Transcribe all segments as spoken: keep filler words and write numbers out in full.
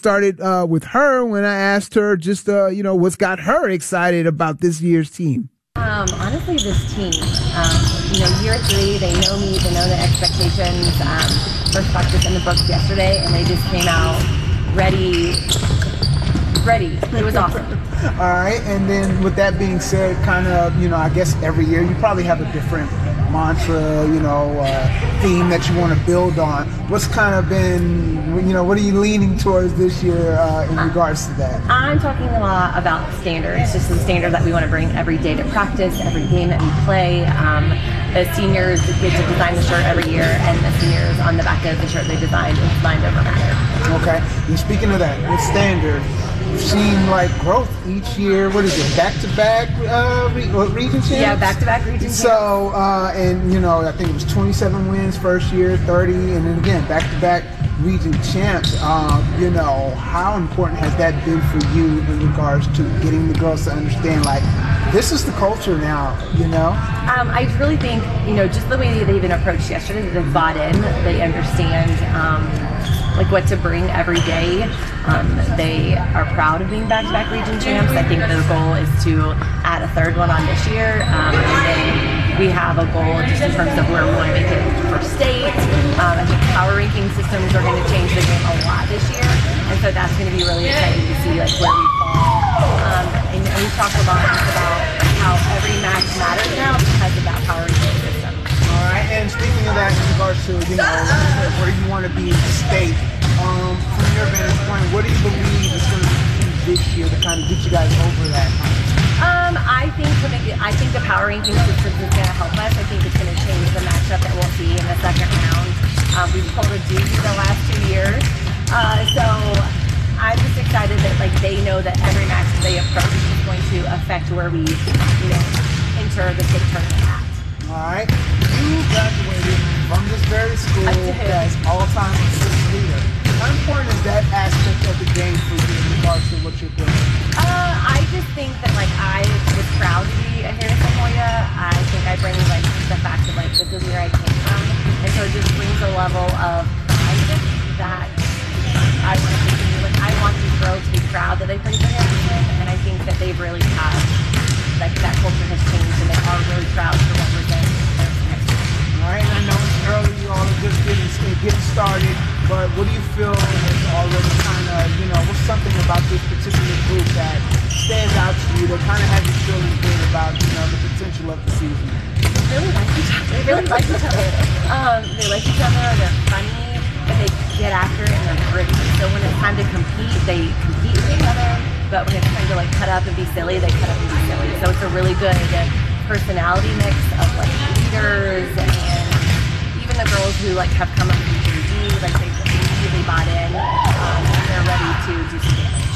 started uh, with her when I asked her just, uh, you know, what's got her excited about this year's team. Um, honestly, this team, um, you know, year three, they know me, they know the expectations. Um, first practice in the books yesterday, and they just came out ready, ready. It was awesome. All right, and then with that being said, kind of, you know, I guess every year you probably have a different mantra, you know, uh, theme that you want to build on. What's kind of been, you know, what are you leaning towards this year uh, in regards to that? I'm talking a lot about standards, just the standard that we want to bring every day to practice, every game that we play. Um, the seniors get to design the shirt every year, and the seniors on the back of the shirt they designed is mind over matter. Okay, and speaking of that, with standard, you've seen like growth each year. What is it, back-to-back uh, re- region champs? Yeah, back-to-back region champs. So, uh, and you know, I think it was twenty-seven wins first year, thirty, and then again, back-to-back region champs. Uh, you know, how important has that been for you in regards to getting the girls to understand, like, this is the culture now, you know? Um, I really think, you know, just the way they even approached yesterday, they've bought in, they understand, um, like what to bring every day. Um, they are proud of being back-to-back region champs. I think the goal is to add a third one on this year, um, and then we have a goal just in terms of where we want to make it for state. Um, I think power ranking systems are going to change the game a lot this year, and so that's going to be really exciting to see like where we fall. Um, and, and we've talked a lot about how every match matters now because of that power ranking system. All right, and speaking of that in regards to, you know, where you want to be in the state, um, from your vantage point, what do you believe is going to be key this year to kind of get you guys over that? Um, I think putting, I think the power ranking system is going to help us. I think it's going to change the matchup that we'll see in the second round. Um, we've pulled a deuce the last two years, uh, so I'm just excited that like they know that every match that they approach is going to affect where we, you know, enter the state tournament at. All right, you graduated from this very school as all-time assist leader. How important is that aspect of the game for you in regards to what you're doing? Uh, I just think that like I was proud to be a Harrison Hoya. I think I bring like the fact that like this is where I came from, and so it just brings a level of confidence that I want to continue. Like I want these girls to be proud that they play for Harrison, and I think that they've really had like that culture has changed, and they are really proud to represent Harrison next year. All right, and I know it's early, you all are just getting, getting started, but what do you feel is already kind of, you know, what's something about this particular group that stands out to you that kind of has you feeling good about, you know, the potential of the season? They really like each other. They really like each other. Um, they like each other, they're funny, and they get after it, and they're gritty. So when it's time to compete, they compete with each other, but when it's time to like cut up and be silly, they cut up and be silly. So it's a really good personality mix of like leaders, and even the girls who like have come up from G D, like they immediately bought in, um, and they're ready to do some damage.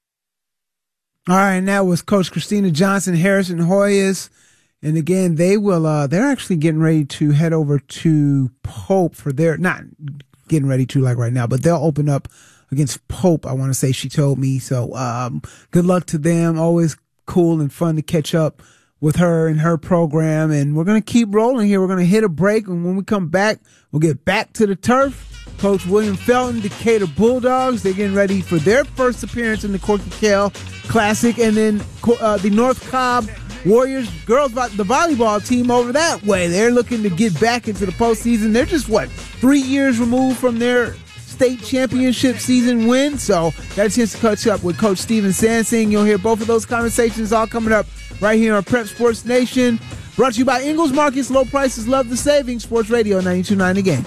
All right, and that was Coach Christina Johnson, Harrison Hoyas. And again, they will, uh, they're actually getting ready to head over to Pope for their, not getting ready to like right now, but they'll open up against Pope, I want to say, she told me. So, um, good luck to them. Always cool and fun to catch up with her and her program. And we're going to keep rolling here. We're going to hit a break. And when we come back, we'll get back to the turf. Coach William Felton, Decatur Bulldogs, they're getting ready for their first appearance in the Corky Kell Classic. And then, uh, the North Cobb Warriors girls, the volleyball team over that way, they're looking to get back into the postseason. They're just, what, three years removed from their state championship season win. So got a chance to catch up with Coach Steven Sansing. You'll hear both of those conversations all coming up right here on Prep Sports Nation. Brought to you by Ingles Markets. Low prices, love the savings. Sports Radio ninety-two point nine The Game.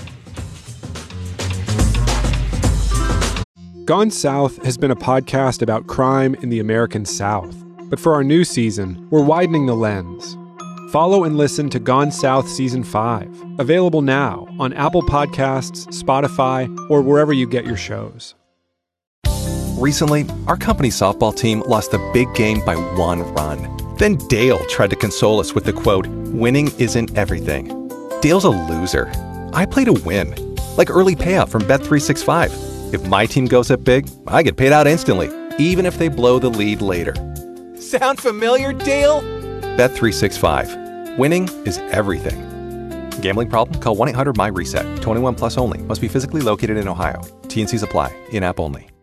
Gone South has been a podcast about crime in the American South. But for our new season, we're widening the lens. Follow and listen to Gone South Season five, available now on Apple Podcasts, Spotify, or wherever you get your shows. Recently, our company softball team lost a big game by one run. Then Dale tried to console us with the quote, "Winning isn't everything." Dale's a loser. I play to win, like early payout from Bet three sixty-five. If my team goes up big, I get paid out instantly, even if they blow the lead later. Sound familiar, Dale? Bet three sixty-five. Winning is everything. Gambling problem? Call one eight hundred M Y RESET. twenty-one plus only. Must be physically located in Ohio. T and Cs apply. In-app only.